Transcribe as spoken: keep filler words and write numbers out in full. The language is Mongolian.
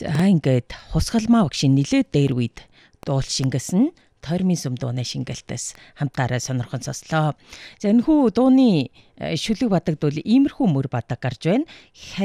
За ингээд хусгалмаа багшийн нилээд дээр үед дуул шингэсэн тойрмын сүм дууны шингэлтээс хамтаараа сонирхон сонслоо. За энэхүү дууны шүлэг бадагд бол иймэрхүү мөр бадаг гарч байна.